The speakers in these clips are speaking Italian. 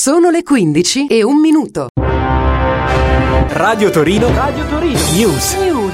Sono le 15:01. Radio Torino. News.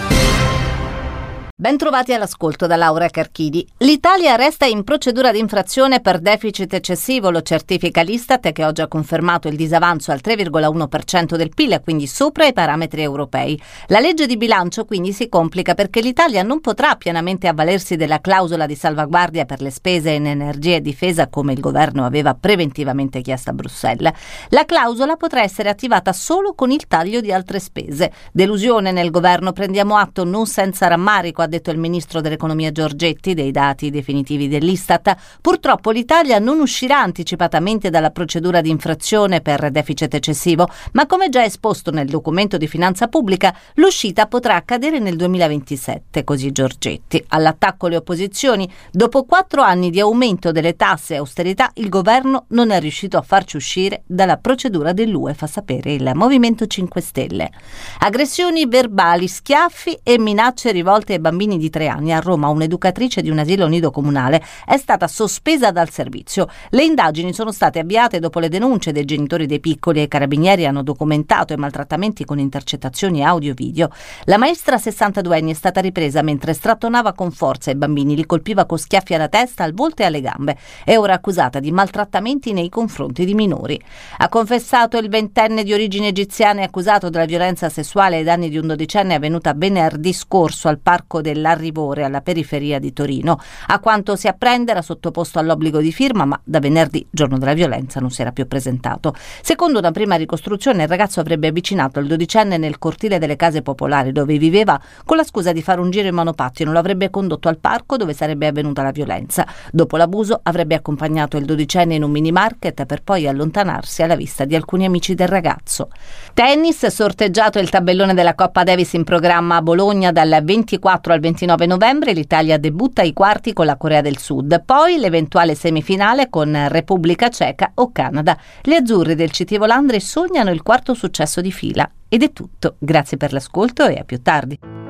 Ben trovati all'ascolto da Laura Carchidi. L'Italia resta in procedura di infrazione per deficit eccessivo, lo certifica l'Istat, che oggi ha confermato il disavanzo al 3,1% del PIL, quindi sopra i parametri europei. La legge di bilancio quindi si complica perché l'Italia non potrà pienamente avvalersi della clausola di salvaguardia per le spese in energia e difesa come il governo aveva preventivamente chiesto a Bruxelles. La clausola potrà essere attivata solo con il taglio di altre spese. Delusione nel governo, prendiamo atto non senza rammarico, ha detto il ministro dell'economia Giorgetti, dei dati definitivi dell'Istat. Purtroppo l'Italia non uscirà anticipatamente dalla procedura di infrazione per deficit eccessivo, ma come già esposto nel documento di finanza pubblica, l'uscita potrà accadere nel 2027, così Giorgetti. All'attacco le opposizioni, dopo 4 anni di aumento delle tasse e austerità, il governo non è riuscito a farci uscire dalla procedura dell'UE, fa sapere il Movimento 5 Stelle. Aggressioni verbali, schiaffi e minacce rivolte ai bambini di 3 anni. A Roma un'educatrice di un asilo nido comunale è stata sospesa dal servizio. Le indagini sono state avviate dopo le denunce dei genitori dei piccoli e i carabinieri hanno documentato i maltrattamenti con intercettazioni audio-video. La maestra 62enne è stata ripresa mentre strattonava con forza i bambini, li colpiva con schiaffi alla testa, al volto e alle gambe. È ora accusata di maltrattamenti nei confronti di minori. Ha confessato il 20enne di origine egiziana e accusato della violenza sessuale ai danni di un 12enne avvenuta venerdì scorso al parco dell'Arrivore, alla periferia di Torino. A quanto si apprende era sottoposto all'obbligo di firma, ma da venerdì, giorno della violenza, non si era più presentato. Secondo una prima ricostruzione, il ragazzo avrebbe avvicinato il 12enne nel cortile delle case popolari dove viveva con la scusa di fare un giro in monopattino. Lo avrebbe condotto al parco dove sarebbe avvenuta la violenza. Dopo l'abuso avrebbe accompagnato il 12enne in un mini market per poi allontanarsi alla vista di alcuni amici del ragazzo. Tennis, sorteggiato il tabellone della Coppa Davis in programma a Bologna dal 24 al 29 novembre, l'Italia debutta ai quarti con la Corea del Sud, poi l'eventuale semifinale con Repubblica Ceca o Canada. Gli azzurri del CT Volandri sognano il 4º successo di fila. Ed è tutto, grazie per l'ascolto e a più tardi.